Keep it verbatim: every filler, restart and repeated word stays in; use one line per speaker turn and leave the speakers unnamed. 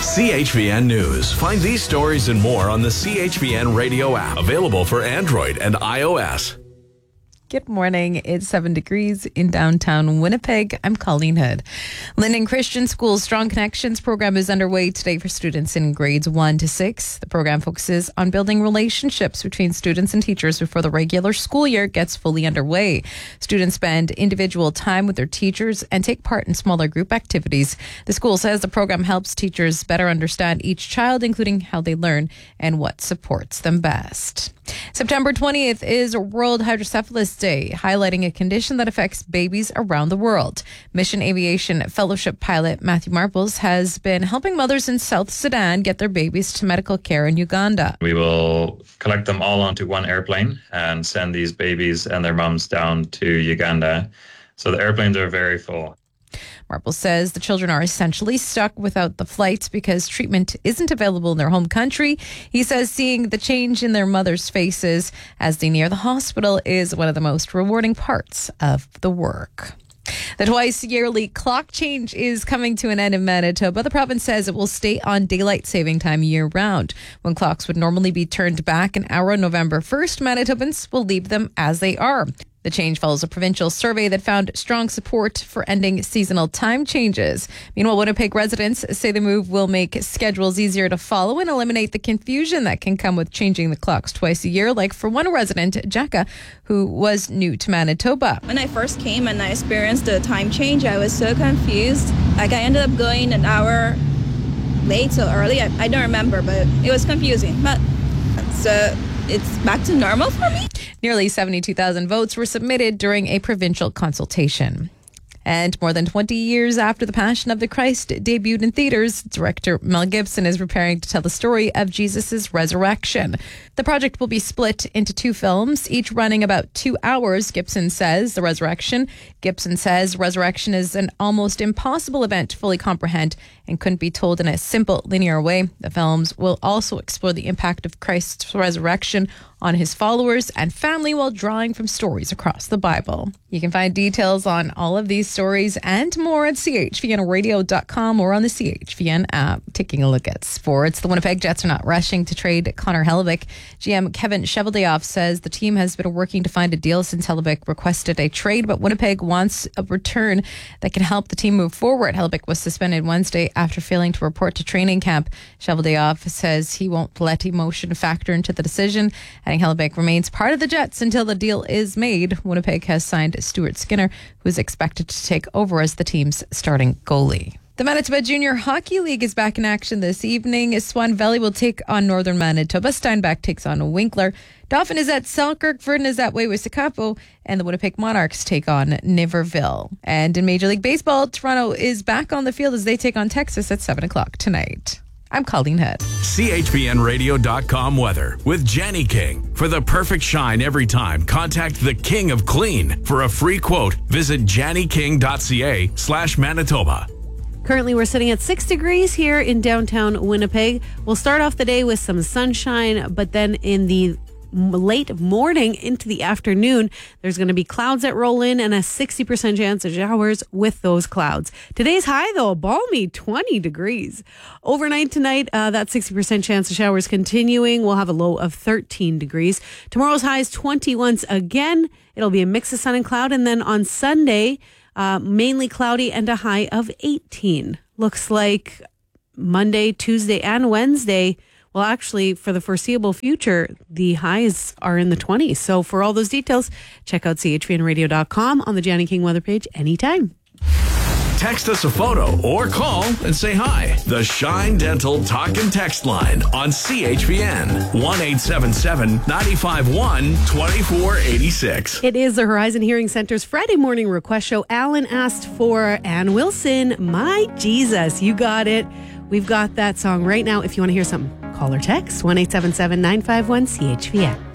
C H V N News. Find these stories and more on the C H V N radio app, available for Android and iOS.
Good morning. It's seven degrees in downtown Winnipeg. I'm Colleen Hood. Linden Christian School's Strong Connections program is underway today for students in grades one to six. The program focuses on building relationships between students and teachers before the regular school year gets fully underway. Students spend individual time with their teachers and take part in smaller group activities. The school says the program helps teachers better understand each child, including how they learn and what supports them best. September twentieth is World Hydrocephalus Day, highlighting a condition that affects babies around the world. Mission Aviation Fellowship pilot Matthew Marples has been helping mothers in South Sudan get their babies to medical care in Uganda.
We will collect them all onto one airplane and send these babies and their mums down to Uganda. So the airplanes are very full.
Marple says the children are essentially stuck without the flights because treatment isn't available in their home country. He says seeing the change in their mothers' faces as they near the hospital is one of the most rewarding parts of the work. The twice yearly clock change is coming to an end in Manitoba. The province says it will stay on daylight saving time year round. When clocks would normally be turned back an hour on November first, Manitobans will leave them as they are. The change follows a provincial survey that found strong support for ending seasonal time changes. Meanwhile, Winnipeg residents say the move will make schedules easier to follow and eliminate the confusion that can come with changing the clocks twice a year, like for one resident, Jacka, who was new to Manitoba.
When I first came and I experienced the time change, I was so confused. Like, I ended up going an hour late or early. I, I don't remember, but it was confusing. But so it's back to normal for me.
Nearly seventy-two thousand votes were submitted during a provincial consultation. And more than twenty years after The Passion of the Christ debuted in theaters, director Mel Gibson is preparing to tell the story of Jesus' resurrection. The project will be split into two films, each running about two hours, Gibson says. The resurrection. Gibson says resurrection is an almost impossible event to fully comprehend and couldn't be told in a simple, linear way. The films will also explore the impact of Christ's resurrection on his followers and family while drawing from stories across the Bible. You can find details on all of these stories and more at C H V N radio dot com or on the C H V N app. Taking a look at sports, the Winnipeg Jets are not rushing to trade Connor Hellebuyck. G M Kevin Cheveldayoff says the team has been working to find a deal since Hellebuyck requested a trade, but Winnipeg wants a return that can help the team move forward. Hellebuyck was suspended Wednesday after failing to report to training camp. Cheveldayoff says he won't let emotion factor into the decision. Adding Hellebuyck remains part of the Jets until the deal is made. Winnipeg has signed Stuart Skinner, who is expected to take over as the team's starting goalie. The Manitoba Junior Hockey League is back in action this evening. Swan Valley will take on Northern Manitoba. Steinbach takes on Winkler. Dauphin is at Selkirk. Verdun is at Wayways-Sakapo. And the Winnipeg Monarchs take on Niverville. And in Major League Baseball, Toronto is back on the field as they take on Texas at seven o'clock tonight. I'm Colleen Hood.
C H V N radio dot com weather with Jenny King. For the perfect shine every time, contact the King of Clean. For a free quote, visit jannyking.ca slash Manitoba.
Currently, we're sitting at six degrees here in downtown Winnipeg. We'll start off the day with some sunshine, but then in the late morning into the afternoon, there's going to be clouds that roll in and a sixty percent chance of showers with those clouds. Today's high, though, a balmy twenty degrees. Overnight tonight, uh, that sixty percent chance of showers continuing. We'll have a low of thirteen degrees. Tomorrow's high is twenty once again. It'll be a mix of sun and cloud. And then on Sunday, uh, mainly cloudy and a high of eighteen. Looks like Monday, Tuesday, and Wednesday, well, actually, for the foreseeable future, the highs are in the twenties. So for all those details, check out C H V N radio dot com on the Janny King weather page anytime.
Text us a photo or call and say hi. The Shine Dental Talk and Text line on C H V N. one eight seven seven, nine five one, two four eight six.
It is the Horizon Hearing Center's Friday morning request show. Alan asked for Ann Wilson, My Jesus. You got it. We've got that song right now. If you want to hear something, call or text one eight seven seven, nine five one, C H V N.